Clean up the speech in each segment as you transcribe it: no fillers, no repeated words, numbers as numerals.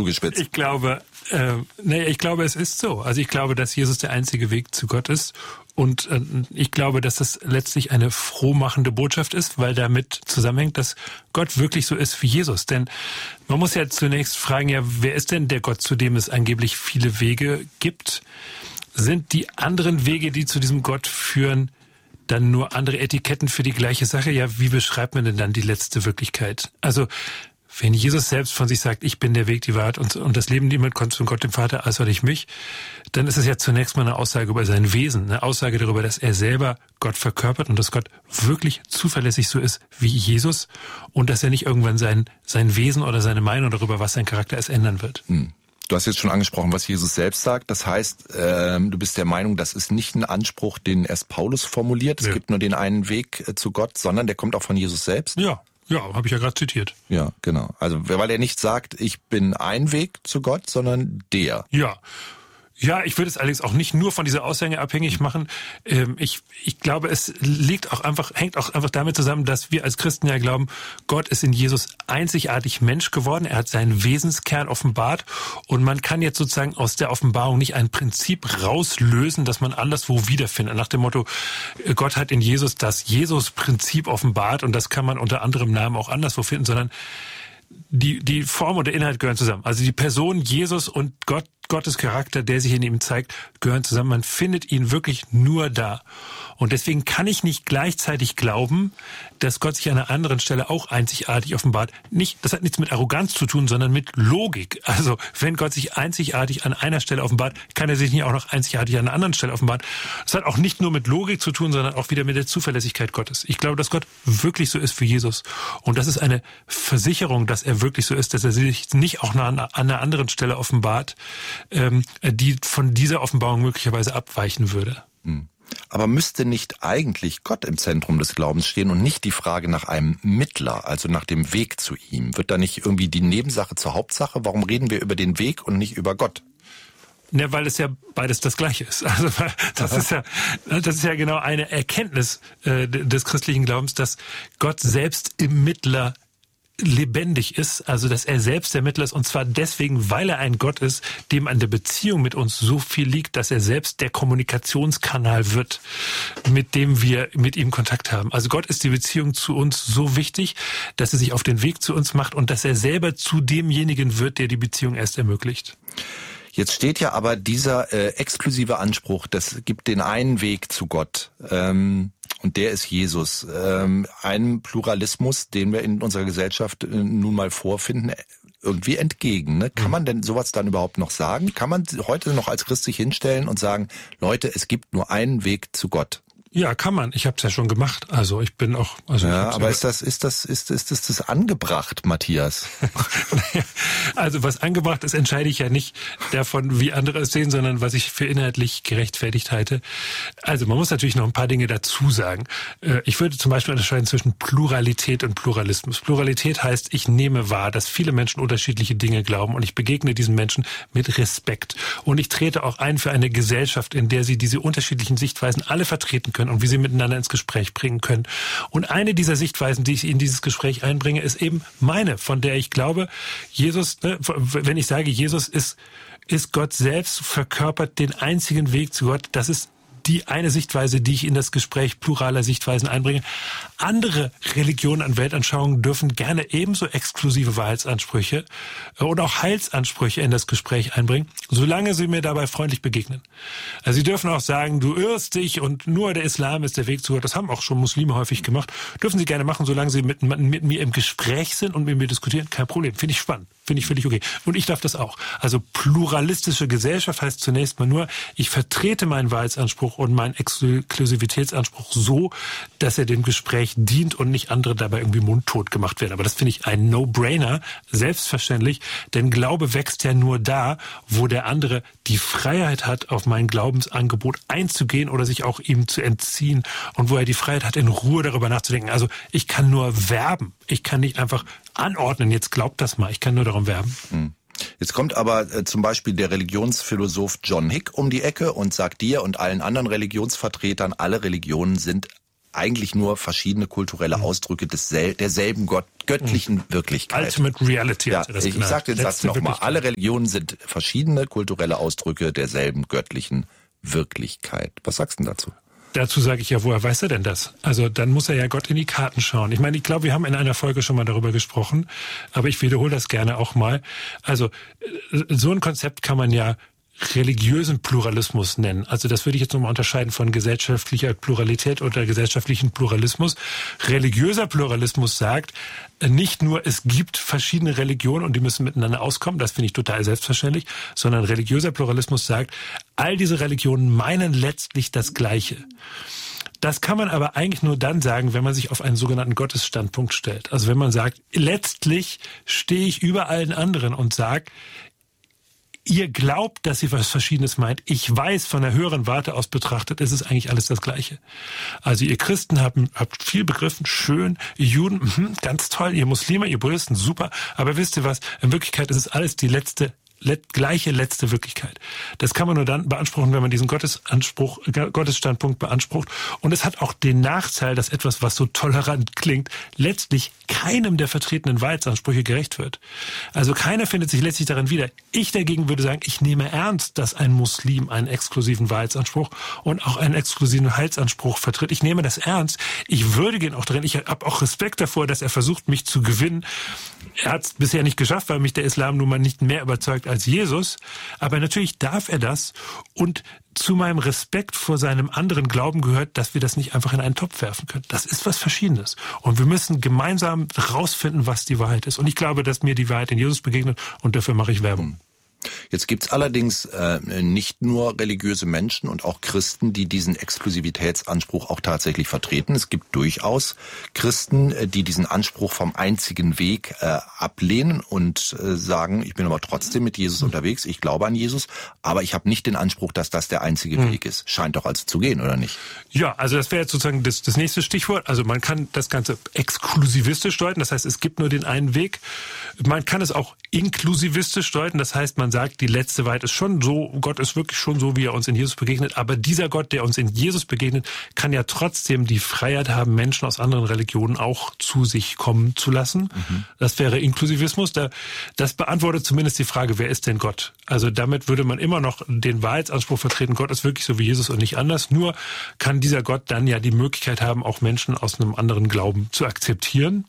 zugespitzt. Ich glaube, es ist so. Also ich glaube, dass Jesus der einzige Weg zu Gott ist. Und ich glaube, dass das letztlich eine frohmachende Botschaft ist, weil damit zusammenhängt, dass Gott wirklich so ist wie Jesus. Denn man muss ja zunächst fragen, ja, wer ist denn der Gott, zu dem es angeblich viele Wege gibt? Sind die anderen Wege, die zu diesem Gott führen, dann nur andere Etiketten für die gleiche Sache? Ja, wie beschreibt man denn dann die letzte Wirklichkeit? Also wenn Jesus selbst von sich sagt, ich bin der Weg, die Wahrheit und das Leben, niemand kommt zu Gott, dem Vater, außer durch mich, dann ist es ja zunächst mal eine Aussage über sein Wesen, eine Aussage darüber, dass er selber Gott verkörpert und dass Gott wirklich zuverlässig so ist wie Jesus und dass er nicht irgendwann sein Wesen oder seine Meinung darüber, was sein Charakter ist, ändern wird. Du hast jetzt schon angesprochen, was Jesus selbst sagt. Das heißt, du bist der Meinung, das ist nicht ein Anspruch, den erst Paulus formuliert. Es gibt nur den einen Weg zu Gott, sondern der kommt auch von Jesus selbst. Ja, habe ich ja gerade zitiert. Ja, genau. Also, weil er nicht sagt, ich bin ein Weg zu Gott, sondern der. Ja, ich würde es allerdings auch nicht nur von dieser Aussage abhängig machen. Ich glaube, es hängt auch einfach damit zusammen, dass wir als Christen ja glauben, Gott ist in Jesus einzigartig Mensch geworden. Er hat seinen Wesenskern offenbart und man kann jetzt sozusagen aus der Offenbarung nicht ein Prinzip rauslösen, das man anderswo wiederfindet. Nach dem Motto, Gott hat in Jesus das Jesus-Prinzip offenbart und das kann man unter anderem Namen auch anderswo finden, sondern die Form und der Inhalt gehören zusammen. Also die Person Jesus und Gottes Charakter, der sich in ihm zeigt, gehören zusammen. Man findet ihn wirklich nur da. Und deswegen kann ich nicht gleichzeitig glauben, dass Gott sich an einer anderen Stelle auch einzigartig offenbart. Das hat nichts mit Arroganz zu tun, sondern mit Logik. Also wenn Gott sich einzigartig an einer Stelle offenbart, kann er sich nicht auch noch einzigartig an einer anderen Stelle offenbaren. Das hat auch nicht nur mit Logik zu tun, sondern auch wieder mit der Zuverlässigkeit Gottes. Ich glaube, dass Gott wirklich so ist wie Jesus. Und das ist eine Versicherung, dass er wirklich so ist, dass er sich nicht auch an einer anderen Stelle offenbart, die von dieser Offenbarung möglicherweise abweichen würde. Aber müsste nicht eigentlich Gott im Zentrum des Glaubens stehen und nicht die Frage nach einem Mittler, also nach dem Weg zu ihm? Wird da nicht irgendwie die Nebensache zur Hauptsache? Warum reden wir über den Weg und nicht über Gott? Ja, weil es ja beides das Gleiche ist. Also das ist ja genau eine Erkenntnis des christlichen Glaubens, dass Gott selbst im Mittler lebendig ist, also dass er selbst der Mittler ist, und zwar deswegen, weil er ein Gott ist, dem an der Beziehung mit uns so viel liegt, dass er selbst der Kommunikationskanal wird, mit dem wir mit ihm Kontakt haben. Also Gott ist die Beziehung zu uns so wichtig, dass er sich auf den Weg zu uns macht und dass er selber zu demjenigen wird, der die Beziehung erst ermöglicht. Jetzt steht ja aber dieser exklusive Anspruch, das gibt den einen Weg zu Gott, und der ist Jesus. Einem Pluralismus, den wir in unserer Gesellschaft nun mal vorfinden, irgendwie entgegen. Ne? Kann man denn sowas dann überhaupt noch sagen? Kann man heute noch als Christ sich hinstellen und sagen, Leute, es gibt nur einen Weg zu Gott? Ja, kann man. Ich habe es ja schon gemacht. Also ich bin auch. Ja, aber ist das angebracht, Matthias? Also was angebracht ist, entscheide ich ja nicht davon, wie andere es sehen, sondern was ich für inhaltlich gerechtfertigt halte. Also man muss natürlich noch ein paar Dinge dazu sagen. Ich würde zum Beispiel unterscheiden zwischen Pluralität und Pluralismus. Pluralität heißt, ich nehme wahr, dass viele Menschen unterschiedliche Dinge glauben und ich begegne diesen Menschen mit Respekt. Und ich trete auch ein für eine Gesellschaft, in der sie diese unterschiedlichen Sichtweisen alle vertreten können und wie sie miteinander ins Gespräch bringen können. Und eine dieser Sichtweisen, die ich in dieses Gespräch einbringe, ist eben meine, von der ich glaube, Jesus, wenn ich sage, Jesus ist Gott selbst, verkörpert den einzigen Weg zu Gott, das ist die eine Sichtweise, die ich in das Gespräch pluraler Sichtweisen einbringe. Andere Religionen und Weltanschauungen dürfen gerne ebenso exklusive Wahrheitsansprüche und auch Heilsansprüche in das Gespräch einbringen, solange sie mir dabei freundlich begegnen. Also sie dürfen auch sagen, du irrst dich und nur der Islam ist der Weg zu Gott. Das haben auch schon Muslime häufig gemacht. Dürfen sie gerne machen, solange sie mit mir im Gespräch sind und mit mir diskutieren. Kein Problem. Finde ich spannend. Finde ich völlig okay. Und ich darf das auch. Also pluralistische Gesellschaft heißt zunächst mal nur, ich vertrete meinen Wahrheitsanspruch und meinen Exklusivitätsanspruch so, dass er dem Gespräch dient und nicht andere dabei irgendwie mundtot gemacht werden. Aber das finde ich ein No-Brainer, selbstverständlich, denn Glaube wächst ja nur da, wo der andere die Freiheit hat, auf mein Glaubensangebot einzugehen oder sich auch ihm zu entziehen und wo er die Freiheit hat, in Ruhe darüber nachzudenken. Also ich kann nur werben. Ich kann nicht einfach anordnen, jetzt glaubt das mal. Ich kann nur darum werben. Jetzt kommt aber zum Beispiel der Religionsphilosoph John Hick um die Ecke und sagt dir und allen anderen Religionsvertretern, alle Religionen sind eigentlich nur verschiedene kulturelle Ausdrücke derselben göttlichen Wirklichkeit. Ultimate Reality. Ja, ich sage den Satz nochmal. Alle Religionen sind verschiedene kulturelle Ausdrücke derselben göttlichen Wirklichkeit. Was sagst du denn dazu? Dazu sage ich ja, woher weiß er denn das? Also dann muss er ja Gott in die Karten schauen. Ich meine, ich glaube, wir haben in einer Folge schon mal darüber gesprochen, aber ich wiederhole das gerne auch mal. Also so ein Konzept kann man ja religiösen Pluralismus nennen. Also das würde ich jetzt nochmal unterscheiden von gesellschaftlicher Pluralität oder gesellschaftlichen Pluralismus. Religiöser Pluralismus sagt nicht nur, es gibt verschiedene Religionen und die müssen miteinander auskommen, das finde ich total selbstverständlich, sondern religiöser Pluralismus sagt, all diese Religionen meinen letztlich das Gleiche. Das kann man aber eigentlich nur dann sagen, wenn man sich auf einen sogenannten Gottesstandpunkt stellt. Also wenn man sagt, letztlich stehe ich über allen anderen und sage, ihr glaubt, dass ihr was Verschiedenes meint. Ich weiß, von der höheren Warte aus betrachtet, ist es eigentlich alles das Gleiche. Also ihr Christen habt viel begriffen, schön, ihr Juden, ganz toll, ihr Muslime, ihr Buddhisten, super. Aber wisst ihr was, in Wirklichkeit ist es alles die gleiche letzte Wirklichkeit. Das kann man nur dann beanspruchen, wenn man diesen Gottesstandpunkt beansprucht. Und es hat auch den Nachteil, dass etwas, was so tolerant klingt, letztlich keinem der vertretenen Wahrheitsansprüche gerecht wird. Also keiner findet sich letztlich darin wieder. Ich dagegen würde sagen, ich nehme ernst, dass ein Muslim einen exklusiven Wahrheitsanspruch und auch einen exklusiven Heilsanspruch vertritt. Ich nehme das ernst. Ich würdige ihn auch drin. Ich habe auch Respekt davor, dass er versucht, mich zu gewinnen. Er hat es bisher nicht geschafft, weil mich der Islam nun mal nicht mehr überzeugt als Jesus. Aber natürlich darf er das. Und zu meinem Respekt vor seinem anderen Glauben gehört, dass wir das nicht einfach in einen Topf werfen können. Das ist was Verschiedenes. Und wir müssen gemeinsam rausfinden, was die Wahrheit ist. Und ich glaube, dass mir die Wahrheit in Jesus begegnet und dafür mache ich Werbung. Jetzt gibt's allerdings nicht nur religiöse Menschen und auch Christen, die diesen Exklusivitätsanspruch auch tatsächlich vertreten. Es gibt durchaus Christen, die diesen Anspruch vom einzigen Weg ablehnen und sagen, ich bin aber trotzdem mit Jesus unterwegs, ich glaube an Jesus, aber ich habe nicht den Anspruch, dass das der einzige Weg ist. Scheint doch also zu gehen, oder nicht? Ja, also das wäre jetzt sozusagen das nächste Stichwort. Also man kann das Ganze exklusivistisch deuten, das heißt, es gibt nur den einen Weg. Man kann es auch inklusivistisch deuten, das heißt, man sagt, die letzte Wahrheit ist schon so, Gott ist wirklich schon so, wie er uns in Jesus begegnet, aber dieser Gott, der uns in Jesus begegnet, kann ja trotzdem die Freiheit haben, Menschen aus anderen Religionen auch zu sich kommen zu lassen. Das wäre Inklusivismus. Das beantwortet zumindest die Frage, wer ist denn Gott? Also damit würde man immer noch den Wahrheitsanspruch vertreten, Gott ist wirklich so wie Jesus und nicht anders. Nur kann dieser Gott dann ja die Möglichkeit haben, auch Menschen aus einem anderen Glauben zu akzeptieren.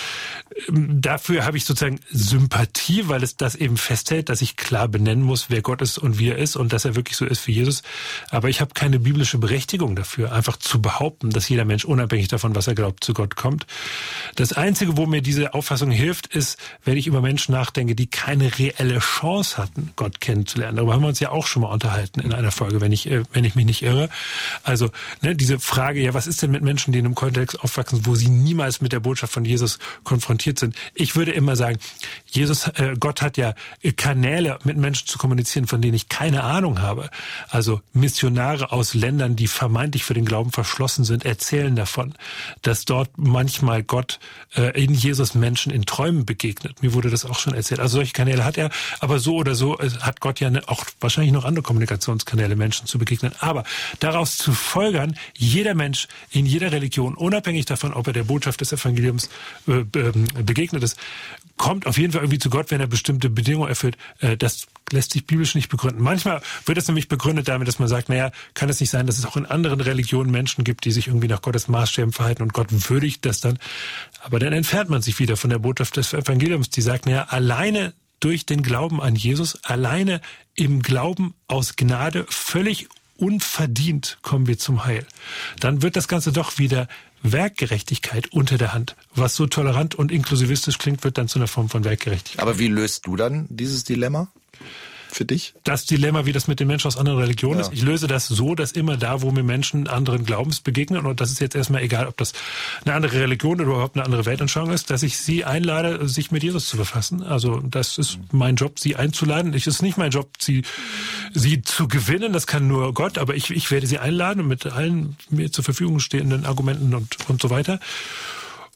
Dafür habe ich sozusagen Sympathie, weil es das eben festhält, dass ich klar benennen muss, wer Gott ist und wie er ist und dass er wirklich so ist wie Jesus. Aber ich habe keine biblische Berechtigung dafür, einfach zu behaupten, dass jeder Mensch unabhängig davon, was er glaubt, zu Gott kommt. Das Einzige, wo mir diese Auffassung hilft, ist, wenn ich über Menschen nachdenke, die keine reelle Chance hatten, Gott kennenzulernen. Darüber haben wir uns ja auch schon mal unterhalten in einer Folge, wenn ich mich nicht irre. Also diese Frage, ja, was ist denn mit Menschen, die in einem Kontext aufwachsen, wo sie niemals mit der Botschaft von Jesus konfrontiert sind? Ich würde immer sagen, Gott hat ja Kanäle, mit Menschen zu kommunizieren, von denen ich keine Ahnung habe. Also Missionare aus Ländern, die vermeintlich für den Glauben verschlossen sind, erzählen davon, dass dort manchmal Gott in Jesus Menschen in Träumen begegnet. Mir wurde das auch schon erzählt. Also solche Kanäle hat er, aber so oder so hat Gott ja auch wahrscheinlich noch andere Kommunikationskanäle, Menschen zu begegnen. Aber daraus zu folgern, jeder Mensch in jeder Religion, unabhängig davon, ob er der Botschaft des Evangeliums begegnet ist, kommt auf jeden Fall irgendwie zu Gott, wenn er bestimmte Bedingungen erfüllt. Das lässt sich biblisch nicht begründen. Manchmal wird es nämlich begründet damit, dass man sagt, naja, kann es nicht sein, dass es auch in anderen Religionen Menschen gibt, die sich irgendwie nach Gottes Maßstäben verhalten und Gott würdigt das dann. Aber dann entfernt man sich wieder von der Botschaft des Evangeliums, die sagt, naja, alleine durch den Glauben an Jesus, alleine im Glauben aus Gnade, völlig unverdient kommen wir zum Heil. Dann wird das Ganze doch wieder Werkgerechtigkeit unter der Hand. Was so tolerant und inklusivistisch klingt, wird dann zu einer Form von Werkgerechtigkeit. Aber wie löst du dann dieses Dilemma für dich? Das Dilemma, wie das mit den Menschen aus anderen Religionen ist. Ich löse das so, dass immer da, wo mir Menschen anderen Glaubens begegnen, und das ist jetzt erstmal egal, ob das eine andere Religion oder überhaupt eine andere Weltanschauung ist, dass ich sie einlade, sich mit Jesus zu befassen. Also das ist mein Job, sie einzuladen. Es ist nicht mein Job, sie zu gewinnen, das kann nur Gott, aber ich werde sie einladen mit allen mir zur Verfügung stehenden Argumenten und so weiter.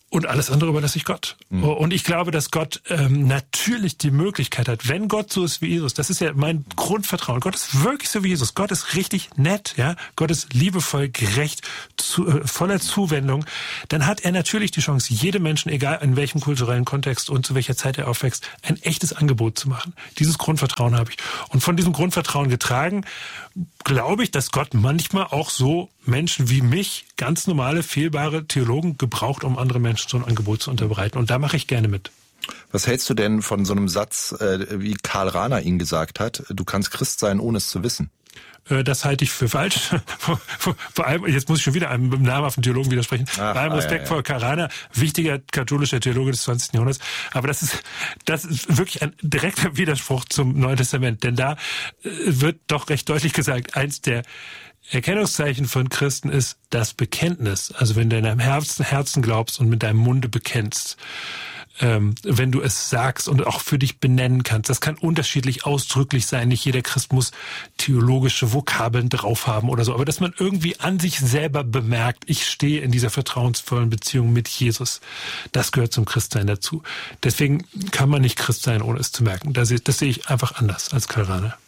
Und alles andere überlasse ich Gott. Und ich glaube, dass Gott natürlich die Möglichkeit hat, wenn Gott so ist wie Jesus, das ist ja mein Grundvertrauen, Gott ist wirklich so wie Jesus, Gott ist richtig nett, ja, Gott ist liebevoll, gerecht, voller Zuwendung, dann hat er natürlich die Chance, jedem Menschen, egal in welchem kulturellen Kontext und zu welcher Zeit er aufwächst, ein echtes Angebot zu machen. Dieses Grundvertrauen habe ich. Und von diesem Grundvertrauen getragen, glaube ich, dass Gott manchmal auch so Menschen wie mich, ganz normale, fehlbare Theologen, gebraucht, um andere Menschen so ein Angebot zu unterbreiten. Und da mache ich gerne mit. Was hältst du denn von so einem Satz, wie Karl Rahner ihn gesagt hat, du kannst Christ sein, ohne es zu wissen? Das halte ich für falsch. Vor allem, jetzt muss ich schon wieder einem namhaften Theologen widersprechen. Bei allem Respekt vor Karl Rahner, wichtiger katholischer Theologe des 20. Jahrhunderts. Aber das ist wirklich ein direkter Widerspruch zum Neuen Testament. Denn da wird doch recht deutlich gesagt, eins der Erkennungszeichen von Christen ist das Bekenntnis. Also wenn du in deinem Herzen glaubst und mit deinem Munde bekennst, wenn du es sagst und auch für dich benennen kannst. Das kann unterschiedlich ausdrücklich sein. Nicht jeder Christ muss theologische Vokabeln drauf haben oder so. Aber dass man irgendwie an sich selber bemerkt, ich stehe in dieser vertrauensvollen Beziehung mit Jesus. Das gehört zum Christsein dazu. Deswegen kann man nicht Christ sein, ohne es zu merken. Das sehe ich einfach anders als Karl Rahner.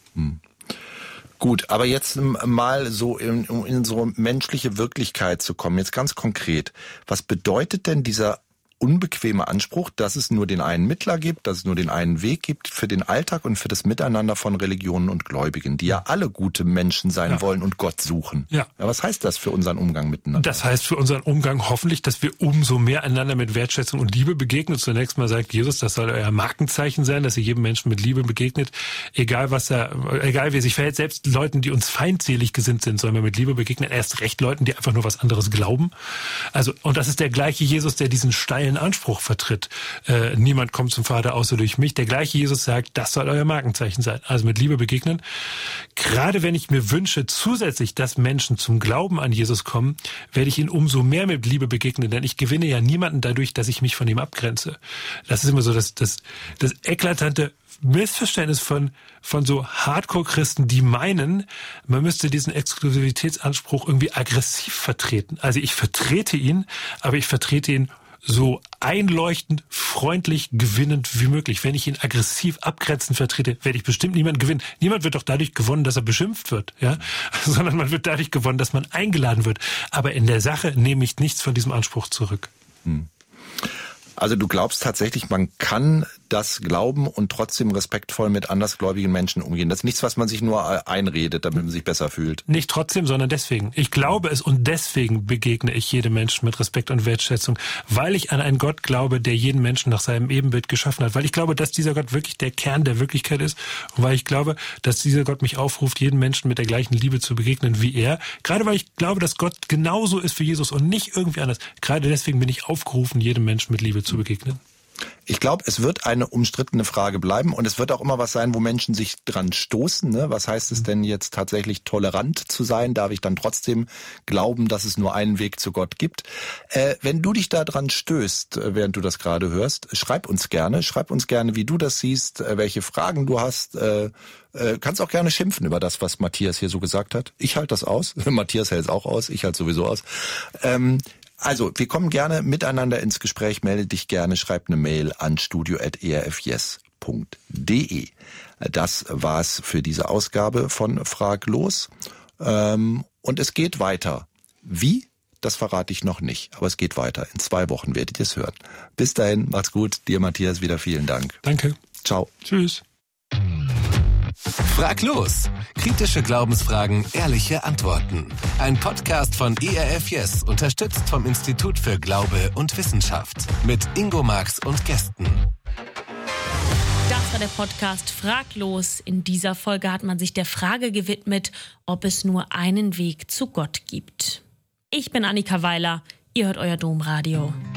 Gut, aber jetzt mal so in so menschliche Wirklichkeit zu kommen, jetzt ganz konkret. Was bedeutet denn dieser unbequeme Anspruch, dass es nur den einen Mittler gibt, dass es nur den einen Weg gibt für den Alltag und für das Miteinander von Religionen und Gläubigen, die ja alle gute Menschen sein wollen und Gott suchen. Ja, was heißt das für unseren Umgang miteinander? Das heißt für unseren Umgang hoffentlich, dass wir umso mehr einander mit Wertschätzung und Liebe begegnen. Zunächst mal sagt Jesus, das soll euer Markenzeichen sein, dass ihr jedem Menschen mit Liebe begegnet. Egal wie er sich verhält, selbst Leuten, die uns feindselig gesinnt sind, sollen wir mit Liebe begegnen. Erst recht Leuten, die einfach nur was anderes glauben. Also, und das ist der gleiche Jesus, der diesen steilen Anspruch vertritt. Niemand kommt zum Vater außer durch mich. Der gleiche Jesus sagt, das soll euer Markenzeichen sein. Also mit Liebe begegnen. Gerade wenn ich mir wünsche, zusätzlich, dass Menschen zum Glauben an Jesus kommen, werde ich ihnen umso mehr mit Liebe begegnen, denn ich gewinne ja niemanden dadurch, dass ich mich von ihm abgrenze. Das ist immer so das eklatante Missverständnis von so Hardcore-Christen, die meinen, man müsste diesen Exklusivitätsanspruch irgendwie aggressiv vertreten. Also ich vertrete ihn, aber ich vertrete ihn so einleuchtend, freundlich, gewinnend wie möglich. Wenn ich ihn aggressiv abgrenzend vertrete, werde ich bestimmt niemanden gewinnen. Niemand wird doch dadurch gewonnen, dass er beschimpft wird, ja, sondern man wird dadurch gewonnen, dass man eingeladen wird. Aber in der Sache nehme ich nichts von diesem Anspruch zurück. Also du glaubst tatsächlich, man kann das glauben und trotzdem respektvoll mit andersgläubigen Menschen umgehen. Das ist nichts, was man sich nur einredet, damit man sich besser fühlt. Nicht trotzdem, sondern deswegen. Ich glaube es und deswegen begegne ich jedem Menschen mit Respekt und Wertschätzung, weil ich an einen Gott glaube, der jeden Menschen nach seinem Ebenbild geschaffen hat, weil ich glaube, dass dieser Gott wirklich der Kern der Wirklichkeit ist und weil ich glaube, dass dieser Gott mich aufruft, jedem Menschen mit der gleichen Liebe zu begegnen wie er. Gerade weil ich glaube, dass Gott genauso ist wie Jesus und nicht irgendwie anders. Gerade deswegen bin ich aufgerufen, jedem Menschen mit Liebe zu begegnen. Ich glaube, es wird eine umstrittene Frage bleiben und es wird auch immer was sein, wo Menschen sich dran stoßen. Ne? Was heißt es denn jetzt tatsächlich tolerant zu sein? Darf ich dann trotzdem glauben, dass es nur einen Weg zu Gott gibt? Wenn du dich da dran stößt, während du das gerade hörst, schreib uns gerne, wie du das siehst, welche Fragen du hast. Kannst auch gerne schimpfen über das, was Matthias hier so gesagt hat. Ich halte das aus. Matthias hält es auch aus. Ich halte sowieso aus. Also, wir kommen gerne miteinander ins Gespräch. Melde dich gerne, schreib eine Mail an studio@erfyes.de. Das war's für diese Ausgabe von Frag los. Und es geht weiter. Wie? Das verrate ich noch nicht. Aber es geht weiter. In 2 Wochen werdet ihr es hören. Bis dahin, macht's gut. Dir, Matthias, wieder vielen Dank. Danke. Ciao. Tschüss. Frag los! Kritische Glaubensfragen, ehrliche Antworten. Ein Podcast von ERF Yes, unterstützt vom Institut für Glaube und Wissenschaft. Mit Ingo Marx und Gästen. Das war der Podcast Frag los. In dieser Folge hat man sich der Frage gewidmet, ob es nur einen Weg zu Gott gibt. Ich bin Annika Weiler. Ihr hört euer Domradio.